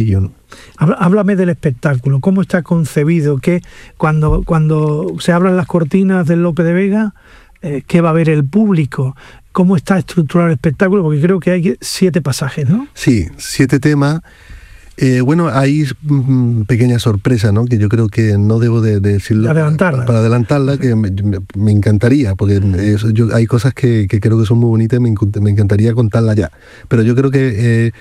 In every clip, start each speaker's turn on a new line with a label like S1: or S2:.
S1: sencillo, ¿no?
S2: Háblame del espectáculo, ¿cómo está concebido? ¿Qué, cuando se abran las cortinas del Lope de Vega, qué va a ver el público? ¿Cómo está estructurado el espectáculo? Porque creo que hay 7 pasajes, ¿no?
S1: Sí, 7 temas. Bueno, hay pequeñas sorpresas, ¿no? Que yo creo que no debo de decirlo para adelantarla, que me encantaría, porque hay cosas que creo que son muy bonitas y me encantaría contarlas ya. Pero yo creo que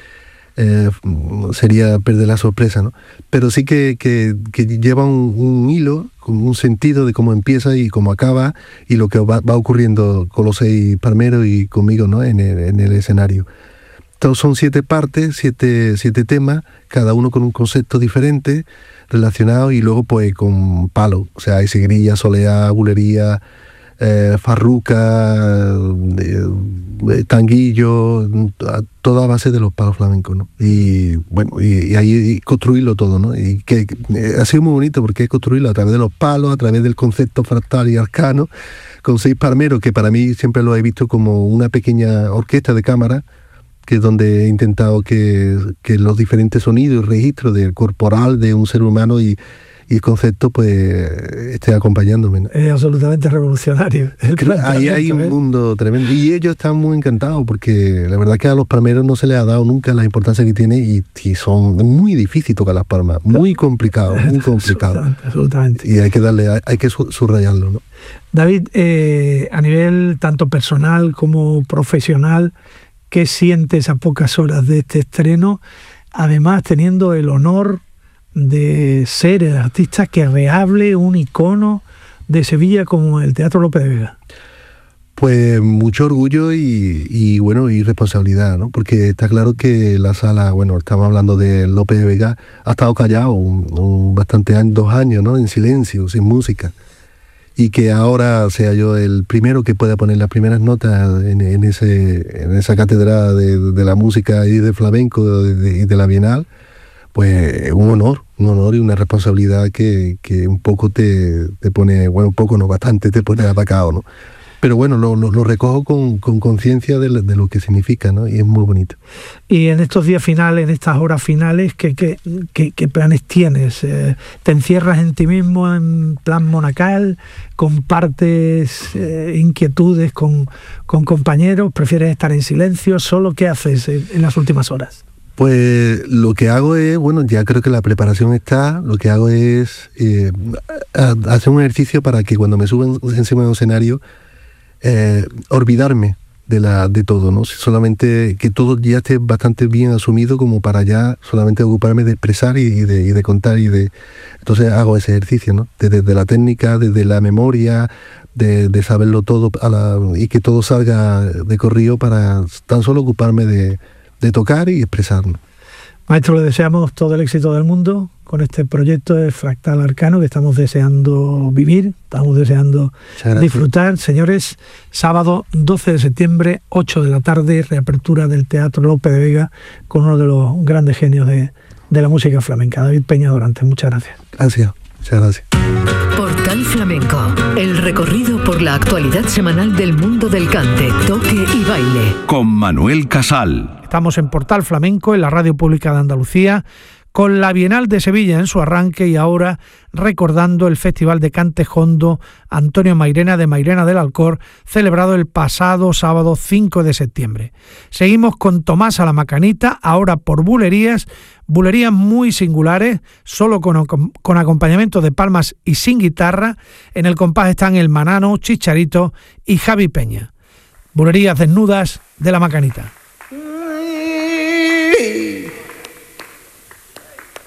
S1: sería perder la sorpresa, ¿no? Pero sí que lleva un hilo, con un sentido de cómo empieza y cómo acaba, y lo que va ocurriendo con los 6 palmeros y conmigo, ¿no? En el escenario. Entonces son 7 partes, 7 temas, cada uno con un concepto diferente, relacionado, y luego pues con palos. O sea, hay seguirilla, soleá, bulería, farruca, tanguillo, toda a base de los palos flamencos, ¿no? Y bueno, y ahí construirlo todo, ¿no? Y que ha sido muy bonito porque es construirlo a través de los palos, a través del concepto fractal y arcano, con 6 palmeros, que para mí siempre lo he visto como una pequeña orquesta de cámara, que es donde he intentado que los diferentes sonidos y registros del corporal de un ser humano y el concepto pues esté acompañándome, ¿no?
S2: Es absolutamente revolucionario.
S1: Ahí hay un mundo tremendo, y ellos están muy encantados porque la verdad que a los palmeros no se les ha dado nunca la importancia que tiene, y son muy difícil tocar las palmas, muy complicado, muy complicado.
S2: Absolutamente.
S1: Y hay que subrayarlo, ¿no?
S2: David, a nivel tanto personal como profesional, ¿qué sientes a pocas horas de este estreno? Además, teniendo el honor de ser el artista que rehable un icono de Sevilla como el Teatro Lope de Vega.
S1: Pues mucho orgullo y bueno, y responsabilidad, ¿no? Porque está claro que la sala, bueno, estamos hablando de Lope de Vega, ha estado callado bastante 2 años, ¿no? En silencio, sin música. Y que ahora sea yo el primero que pueda poner las primeras notas en esa cátedra de la música y del flamenco y de la Bienal, pues un honor y una responsabilidad que un poco te pone, bueno, un poco no, bastante te pone atacado, ¿no? Pero bueno, lo recojo con conciencia de lo que significa, ¿no? Y es muy bonito.
S2: Y en estos días finales, en estas horas finales, ¿qué planes tienes? ¿Te encierras en ti mismo en plan monacal? ¿Compartes inquietudes con compañeros? ¿Prefieres estar en silencio? ¿Solo qué haces en las últimas horas?
S1: Pues lo que hago es, bueno, ya creo que la preparación está, lo que hago es hacer un ejercicio para que cuando me suba encima de un escenario, olvidarme de todo, ¿no? Solamente que todo ya esté bastante bien asumido como para ya solamente ocuparme de expresar y de contar entonces hago ese ejercicio, ¿no? Desde la técnica, desde la memoria, de saberlo todo y que todo salga de corrido para tan solo ocuparme de tocar y expresarlo.
S2: Maestro, le deseamos todo el éxito del mundo con este proyecto de Fractal Arcano que estamos deseando vivir, estamos deseando disfrutar. Señores, sábado 12 de septiembre, 8 de la tarde, reapertura del Teatro Lope de Vega con uno de los grandes genios de la música flamenca, David Peña Dorantes. Muchas gracias.
S1: Gracias, muchas gracias.
S3: Portal Flamenco, el recorrido por la actualidad semanal del mundo del cante, toque y baile.
S4: Con Manuel Casal.
S2: Estamos en Portal Flamenco, en la Radio Pública de Andalucía, con la Bienal de Sevilla en su arranque y ahora recordando el Festival de Cante Jondo Antonio Mairena de Mairena del Alcor, celebrado el pasado sábado 5 de septiembre. Seguimos con Tomás a la Macanita, ahora por bulerías muy singulares, solo con acompañamiento de palmas y sin guitarra. En el compás están El Manano, Chicharito y Javi Peña. Bulerías desnudas de la Macanita.